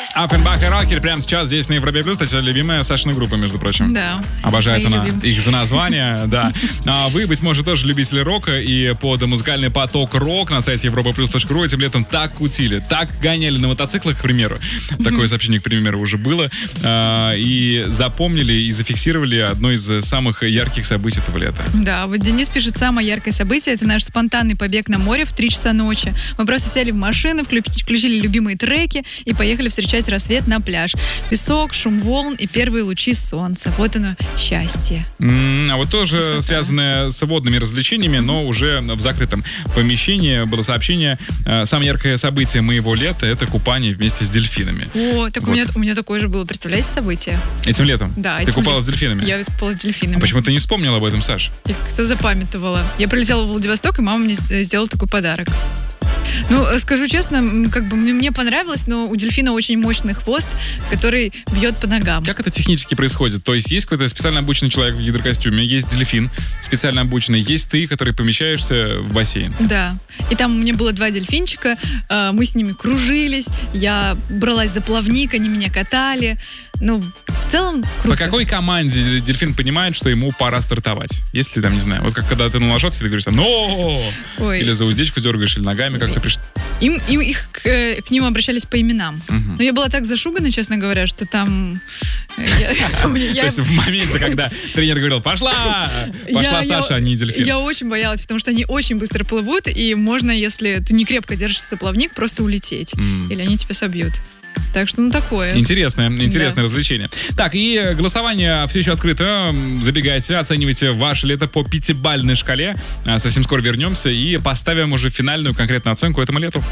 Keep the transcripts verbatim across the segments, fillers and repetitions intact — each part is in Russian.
Аффенбах и Рокер прямо сейчас здесь на Европе Плюс. Кстати, любимая Сашина группа, между прочим. Да. Обожает она любим. их за название, да. А вы, быть может, тоже любители рока, и под музыкальный поток рок на сайте европа плюс точка ру этим летом так кутили, так гоняли на мотоциклах, к примеру. Такое сообщение, к примеру, уже было. И запомнили и зафиксировали одно из самых ярких событий этого лета. Да, вот Денис пишет, самое яркое событие — это наш спонтанный побег на море в три часа ночи. Мы просто сели в машину, включили любимые треки и поехали встречать рассвет на пляж. Песок, шум волн и первые лучи солнца. Вот оно, счастье. Mm, а вот тоже Красота. связанное с водными развлечениями, но уже в закрытом помещении было сообщение. Самое яркое событие моего лета — это купание вместе с дельфинами. О, так Вот. у, меня, у меня такое же было, представляете, событие? Этим летом? Да. Ты этим купалась летом. с дельфинами? Я купалась с дельфинами. А почему ты не вспомнила об этом, Саш? Я как-то запамятовала. Я прилетела в Владивосток, и мама мне сделала такой подарок. Ну, скажу честно, как бы мне, мне понравилось, но у дельфина очень мощный хвост, который бьет по ногам. Как это технически происходит? То есть есть какой-то специально обученный человек в гидрокостюме, есть дельфин специально обученный, есть ты, который помещаешься в бассейн. Да. И там у меня было два дельфинчика, э, мы с ними кружились, я бралась за плавник, они меня катали. Ну, в целом круто. По какой команде дельфин понимает, что ему пора стартовать? Если там, не знаю, вот как когда ты на лошадке, ты говоришь там «но!» Ой. Или за уздечку дергаешь, или ногами как-то приш... Им, им их к, к ним обращались по именам. Мгм. Но я была так зашугана, честно говоря, что там... э, я- То я- есть в моменте, когда тренер говорил «пошла!» Пошла Я- Саша, я- а не дельфин. Я очень боялась, потому что они очень быстро плывут, и можно, если ты не крепко держишься за плавник, просто улететь. М. Или они тебя собьют. Так что, ну, такое. Интересное, интересное Да. развлечение. Так, и голосование все еще открыто. Забегайте, оценивайте ваше лето по пятибалльной шкале. А, Совсем скоро вернемся и поставим уже финальную конкретную оценку этому лету.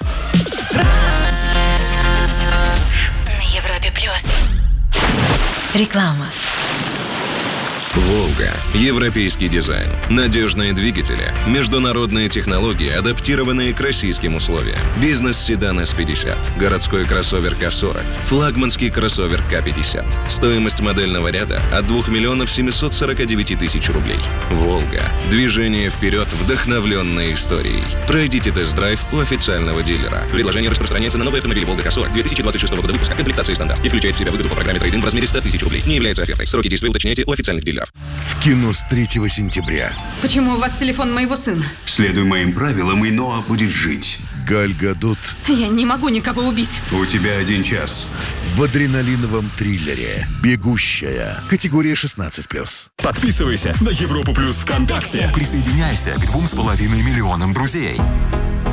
На Европе плюс. Реклама. «Волга». Европейский дизайн. Надежные двигатели. Международные технологии, адаптированные к российским условиям. Бизнес-седан эс пятьдесят. Городской кроссовер ка сорок. Флагманский кроссовер ка пятьдесят. Стоимость модельного ряда от двух миллионов семьсот сорок девять тысяч рублей. «Волга». Движение вперед, вдохновленное историей. Пройдите тест-драйв у официального дилера. Предложение распространяется на новый автомобиль «Волга ка сорок» две тысячи двадцать шестого года выпуска. Комплектация стандарт. И включает в себя выгоду по программе трейд-ин в размере сто тысяч рублей. Не является офертой. Сроки действия уточняйте у официальных дилеров. В кино с третьего сентября. Почему у вас телефон моего сына? Следуй моим правилам, и Ноа будет жить. Галь Гадот Я не могу никого убить. У тебя один час. в адреналиновом триллере «Бегущая». Категория шестнадцать плюс. Подписывайся на Европу Плюс ВКонтакте. Присоединяйся к двум с половиной миллионам друзей.